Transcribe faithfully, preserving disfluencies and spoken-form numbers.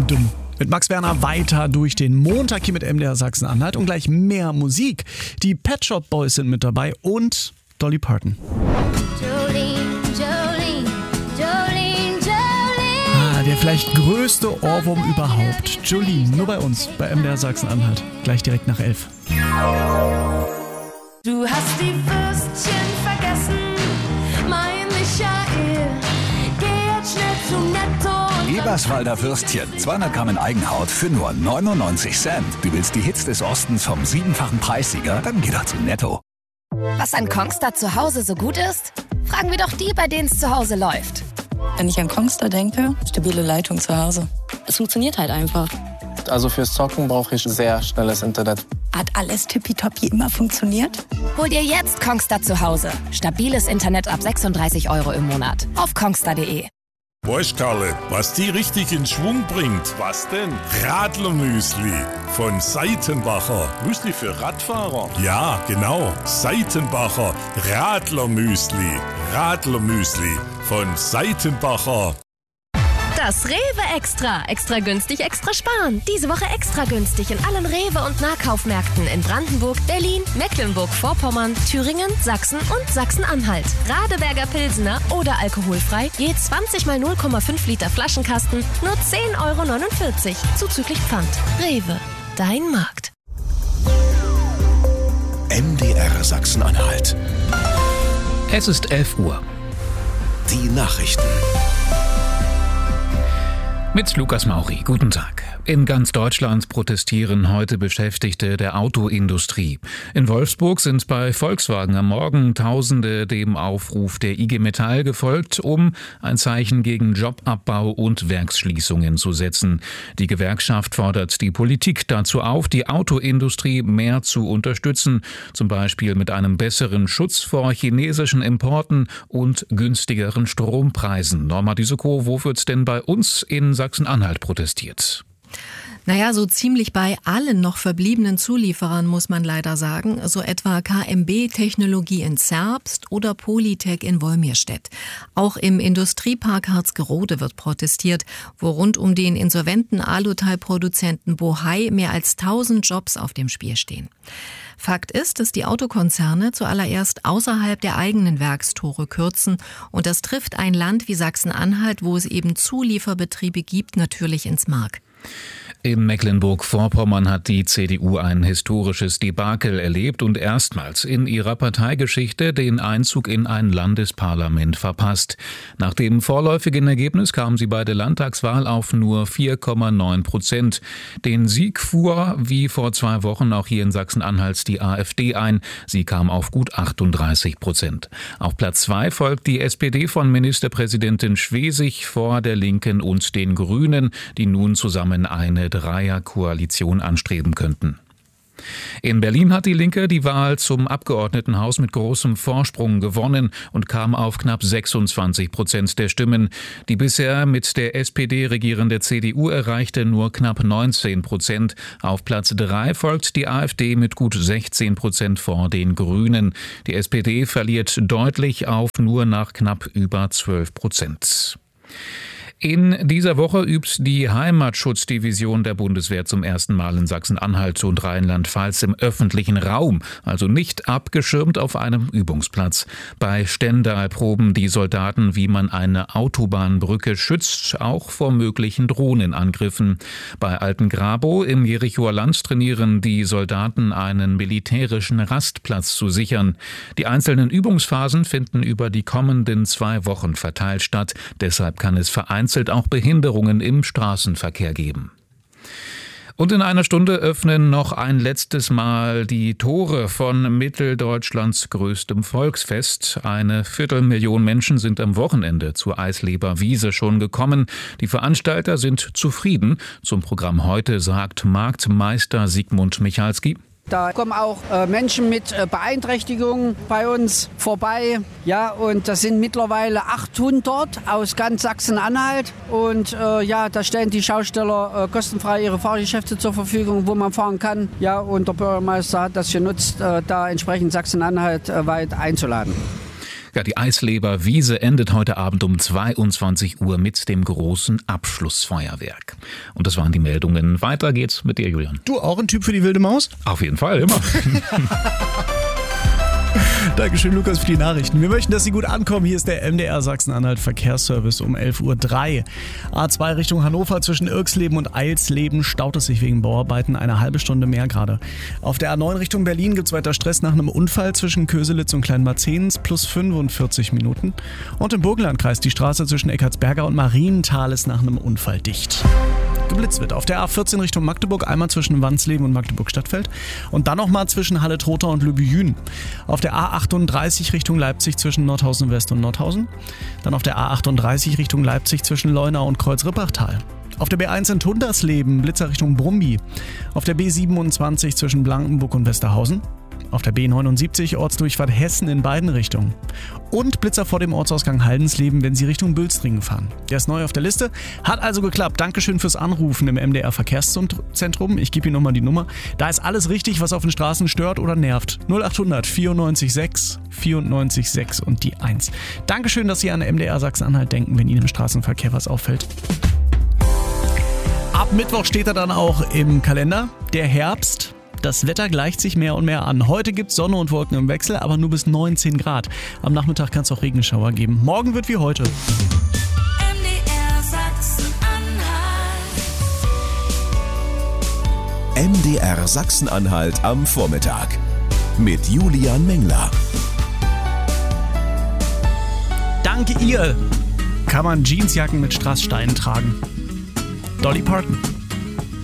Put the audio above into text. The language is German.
dum, dum. Mit Max Werner weiter durch den Montag hier mit M D R Sachsen-Anhalt und gleich mehr Musik. Die Pet Shop Boys sind mit dabei und Dolly Parton. Jolene, Jolene, Jolene, Jolene. Ah, der vielleicht größte Ohrwurm überhaupt. Jolene, nur bei uns, bei M D R Sachsen-Anhalt. Gleich direkt nach elf. Du hast die Würstchen vergessen, mein Michael. Geh jetzt schnell zum Netto. Eberswalder Würstchen, zweihundert Gramm in Eigenhaut für nur neunundneunzig Cent. Du willst die Hits des Ostens vom siebenfachen Preissieger? Dann geh doch zu Netto. Was an Kongstar zu Hause so gut ist? Fragen wir doch die, bei denen es zu Hause läuft. Wenn ich an Kongstar denke, stabile Leitung zu Hause. Es funktioniert halt einfach. Also fürs Zocken brauche ich sehr schnelles Internet. Hat alles tippitoppi immer funktioniert? Hol dir jetzt Kongstar zu Hause. Stabiles Internet ab sechsunddreißig Euro im Monat. Auf kongstar punkt de. Weißt Karle, was die richtig in Schwung bringt? Was denn? Radlermüsli von Seitenbacher. Müsli für Radfahrer? Ja, genau. Seitenbacher Radlermüsli. Radlermüsli von Seitenbacher. Das Rewe Extra. Extra günstig, extra sparen. Diese Woche extra günstig in allen Rewe- und Nahkaufmärkten in Brandenburg, Berlin, Mecklenburg-Vorpommern, Thüringen, Sachsen und Sachsen-Anhalt. Radeberger Pilsener oder alkoholfrei, je zwanzig mal null Komma fünf Liter Flaschenkasten, nur zehn Euro neunundvierzig, zuzüglich Pfand. Rewe, dein Markt. M D R Sachsen-Anhalt. Es ist elf Uhr. Die Nachrichten. Mit Lukas Mauri. Guten Tag. In ganz Deutschland protestieren heute Beschäftigte der Autoindustrie. In Wolfsburg sind bei Volkswagen am Morgen Tausende dem Aufruf der I G Metall gefolgt, um ein Zeichen gegen Jobabbau und Werksschließungen zu setzen. Die Gewerkschaft fordert die Politik dazu auf, die Autoindustrie mehr zu unterstützen, zum Beispiel mit einem besseren Schutz vor chinesischen Importen und günstigeren Strompreisen. Norma Düsekow, wo wird's denn bei uns in Sachsen-Anhalt protestiert? Naja, so ziemlich bei allen noch verbliebenen Zulieferern muss man leider sagen, so etwa K M B Technologie in Zerbst oder Polytech in Wolmirstedt. Auch im Industriepark Harzgerode wird protestiert, wo rund um den insolventen Aluteilproduzenten Bohai mehr als tausend Jobs auf dem Spiel stehen. Fakt ist, dass die Autokonzerne zuallererst außerhalb der eigenen Werkstore kürzen und das trifft ein Land wie Sachsen-Anhalt, wo es eben Zulieferbetriebe gibt, natürlich ins Mark. In Mecklenburg-Vorpommern hat die C D U ein historisches Debakel erlebt und erstmals in ihrer Parteigeschichte den Einzug in ein Landesparlament verpasst. Nach dem vorläufigen Ergebnis kam sie bei der Landtagswahl auf nur vier Komma neun Prozent. Den Sieg fuhr, wie vor zwei Wochen auch hier in Sachsen-Anhalt, die AfD ein. Sie kam auf gut achtunddreißig Prozent. Auf Platz zwei folgt die S P D von Ministerpräsidentin Schwesig vor der Linken und den Grünen, die nun zusammen eine Dreierkoalition anstreben könnten. In Berlin hat die Linke die Wahl zum Abgeordnetenhaus mit großem Vorsprung gewonnen und kam auf knapp sechsundzwanzig Prozent der Stimmen. Die bisher mit der S P D regierende C D U erreichte nur knapp neunzehn Prozent. Auf Platz drei folgt die AfD mit gut sechzehn Prozent vor den Grünen. Die S P D verliert deutlich auf nur nach knapp über zwölf Prozent. In dieser Woche übt die Heimatschutzdivision der Bundeswehr zum ersten Mal in Sachsen-Anhalt und Rheinland-Pfalz im öffentlichen Raum, also nicht abgeschirmt auf einem Übungsplatz. Bei Stendal proben die Soldaten, wie man eine Autobahnbrücke schützt, auch vor möglichen Drohnenangriffen. Bei Altengrabow im Jerichoer Land trainieren die Soldaten, einen militärischen Rastplatz zu sichern. Die einzelnen Übungsphasen finden über die kommenden zwei Wochen verteilt statt. Deshalb kann es vereinzelt auch Behinderungen im Straßenverkehr geben. Und in einer Stunde öffnen noch ein letztes Mal die Tore von Mitteldeutschlands größtem Volksfest. Eine Viertelmillion Menschen sind am Wochenende zur Eisleber Wiese schon gekommen. Die Veranstalter sind zufrieden. Zum Programm heute sagt Marktmeister Sigmund Michalski: Da kommen auch äh, Menschen mit äh, Beeinträchtigungen bei uns vorbei. Ja, und das sind mittlerweile achthundert aus ganz Sachsen-Anhalt. Und äh, ja, da stellen die Schausteller äh, kostenfrei ihre Fahrgeschäfte zur Verfügung, wo man fahren kann. Ja, und der Bürgermeister hat das genutzt, äh, da entsprechend Sachsen-Anhalt äh, weit einzuladen. Ja, die Eisleber-Wiese endet heute Abend um zweiundzwanzig Uhr mit dem großen Abschlussfeuerwerk. Und das waren die Meldungen. Weiter geht's mit dir, Julian. Du auch ein Typ für die wilde Maus? Auf jeden Fall, immer. Dankeschön, Lukas, für die Nachrichten. Wir möchten, dass Sie gut ankommen. Hier ist der M D R Sachsen-Anhalt Verkehrsservice um elf Uhr drei. A zwei Richtung Hannover zwischen Irksleben und Eilsleben staut es sich wegen Bauarbeiten eine halbe Stunde mehr gerade. Auf der A neun Richtung Berlin gibt es weiter Stress nach einem Unfall zwischen Köselitz und Kleinmarzens plus fünfundvierzig Minuten. Und im Burgenlandkreis die Straße zwischen Eckartsberger und Marienthal ist nach einem Unfall dicht. Geblitzt wird auf der A vierzehn Richtung Magdeburg, einmal zwischen Wansleben und Magdeburg-Stadtfeld und dann nochmal zwischen Halle-Trotha und Lübejün. Auf der A achtunddreißig Richtung Leipzig zwischen Nordhausen West und Nordhausen. Dann auf der A achtunddreißig Richtung Leipzig zwischen Leuna und Kreuz-Rippachtal. Auf der B eins in Tundersleben, Blitzer Richtung Brumby. Auf der B siebenundzwanzig zwischen Blankenburg und Westerhausen. Auf der B neunundsiebzig Ortsdurchfahrt Hessen in beiden Richtungen. Und Blitzer vor dem Ortsausgang Haldensleben, wenn Sie Richtung Bülstringen fahren. Der ist neu auf der Liste. Hat also geklappt. Dankeschön fürs Anrufen im M D R Verkehrszentrum. Ich gebe Ihnen nochmal die Nummer. Da ist alles richtig, was auf den Straßen stört oder nervt. null achthundert vierundneunzig sechs vierundneunzig sechs und die eins. Dankeschön, dass Sie an M D R Sachsen-Anhalt denken, wenn Ihnen im Straßenverkehr was auffällt. Ab Mittwoch steht er dann auch im Kalender. Der Herbst. Das Wetter gleicht sich mehr und mehr an. Heute gibt es Sonne und Wolken im Wechsel, aber nur bis neunzehn Grad. Am Nachmittag kann es auch Regenschauer geben. Morgen wird wie heute. M D R Sachsen-Anhalt. M D R Sachsen-Anhalt am Vormittag mit Julian Mengler. Dank ihr kann man Jeansjacken mit Strasssteinen tragen. Dolly Parton.